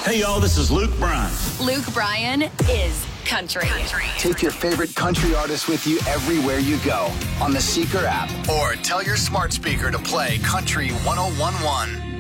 Hey, y'all, this is Luke Bryan. Luke Bryan is country. Take your favorite country artist with you everywhere you go on the Seeker app or tell your smart speaker to play Country 101.1.